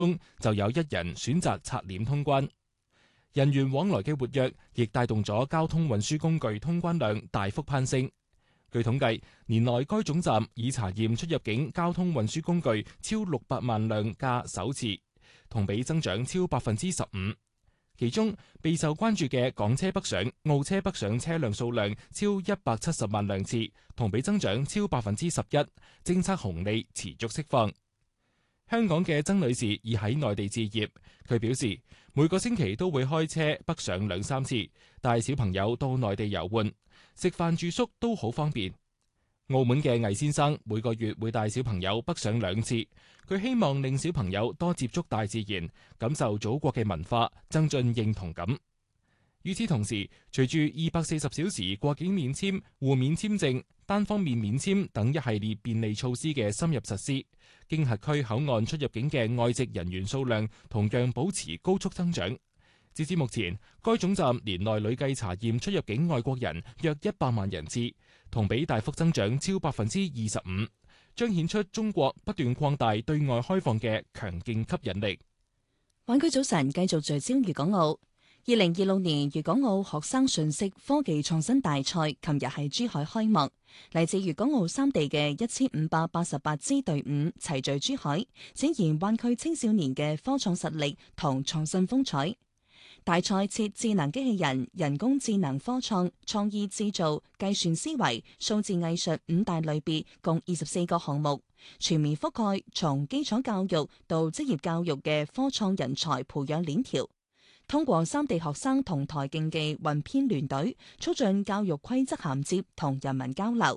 中就有1人選擇刷臉通關。人員往來嘅活躍，亦帶動咗交通運輸工具通關量大幅攀升。據統計，年內該總站已查驗出入境交通運輸工具超600萬輛架首次，同比增長超15%。其中備受關注嘅港車北上、澳車北上車輛數量超170萬輛次，同比增長超11%，政策紅利持續釋放。香港嘅曾女士已喺內地置業，佢表示每個星期都會開車北上2-3次，帶小朋友到內地遊玩，食飯住宿都好方便。澳門嘅魏先生每個月會帶小朋友北上2次，佢希望令小朋友多接觸大自然，感受祖國嘅文化，增進認同感。與此同時，隨住240小時過境免簽、互免簽證、單方面免簽等一系列便利措施嘅深入實施，經轄區口岸出入境嘅外籍人員數量同樣保持高速增長。截至目前，該總站年內累計查驗出入境外國人約100萬人次，同比大幅增長超25%，彰顯出中國不斷擴大對外開放嘅強勁吸引力。 灣區早晨繼續聚焦粵港澳。2026年粵港澳學生信息科技創新大賽琴日喺珠海開幕，嚟自粵港澳3地嘅1588支隊伍齊聚珠海，展現灣區青少年嘅科創實力同創新風采。大賽設智能機器人、人工智能科創、創意製造、計算思維、數字藝術5大類別，共24個項目，全面覆蓋從基礎教育到職業教育嘅科創人才培養鏈條。通過3地學生同台競技運編聯隊，促進教育規則銜接同人民交流。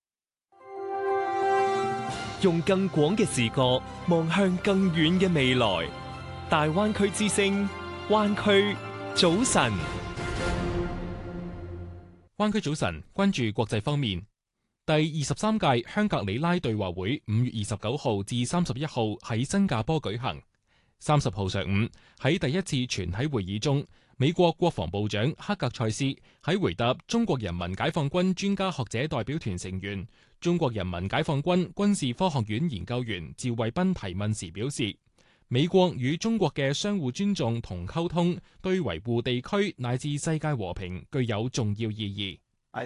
用更廣嘅視角望向更遠嘅未來，大灣區之聲，灣區早晨。 灣區早晨，關注國際方面。第23屆香格里拉對話會5月29號至31號喺新加坡舉行。30號上午喺第一次全體會議中，美國國防部長克格塞斯喺回答中國人民解放軍專家學者代表團成員、中國人民解放軍軍事科學院研究員趙衛斌提問時表示，美國與中國嘅相互尊重同溝通，對維護地區乃至世界和平具有重要意義。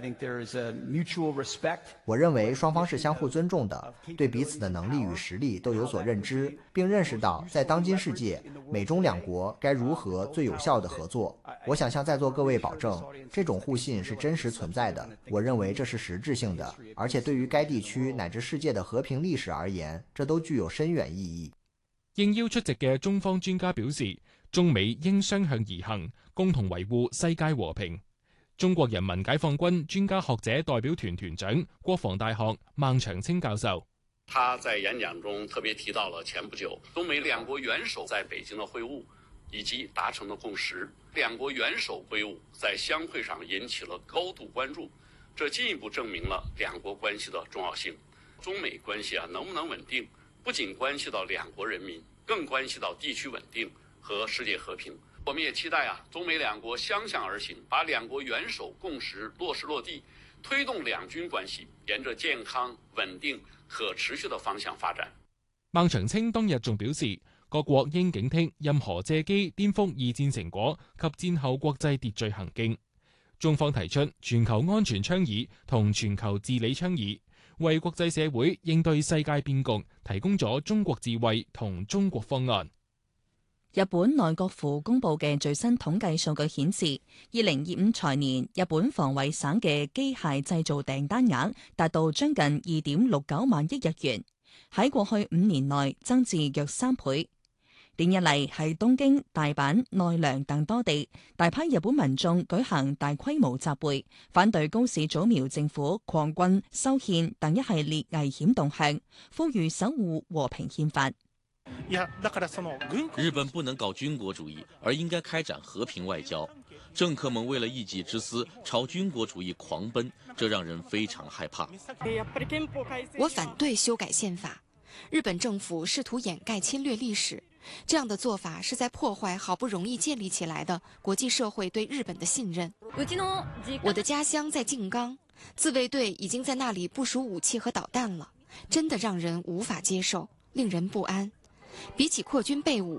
我認為雙方是相互尊重的，對彼此的能力與實力都有所認知，並認識到在當今世界，美中兩國該如何最有效的合作。我想向在座各位保證，這種互信是真實存在的。我認為這是實質性的，而且對於該地區乃至世界的和平歷史而言，這都具有深遠意義。 應邀出席嘅中方專家表示，中美應相向而行，共同維護世界和平。中國人民解放軍專家學者代表團團長、國防大學孟長青教授， 他在演講中特別提到了前不久中美兩國元首在北京的會晤以及達成的共識。兩國元首會晤在湘會上引起了高度關注，這進一步證明了兩國關係的重要性。中美關係能不能穩定，不僅關係到兩國人民，更關係到地區穩定和世界和平。我們也期待中美兩國相向而行，把兩國元首共識落實落地，推動兩軍關係沿着健康、穩定、可持續的方向發展。 孟長青當日仲表示，各國應警惕任何借機顛覆二戰成果及戰後國際秩序行徑。中方提出全球安全倡議同全球治理倡議，為國際社會應對世界變局提供咗中國智慧同中國方案。 日本內閣府公布嘅最新統計數據顯示，2025財年日本防衛省嘅機械製造訂單額達到將近2.69萬億日元，喺過去5年內增至約3倍。連日嚟喺東京、大阪、奈良等多地，大批日本民眾舉行大規模集會，反對高市早苗政府狂棍修憲等一系列危險動向，呼籲守護和平憲法。 日本不能搞軍國主義，而應該開展和平外交。政客們為了一己之私，朝軍國主義狂奔，這讓人非常害怕。 我反對修改憲法。日本政府試圖掩蓋侵略歷史，這樣的做法是在破壞好不容易建立起來的國際社會對日本的信任。我的家鄉在靜岡，自衛隊已經在那裡部署武器和導彈了，真的讓人無法接受，令人不安。 比起扩军备武，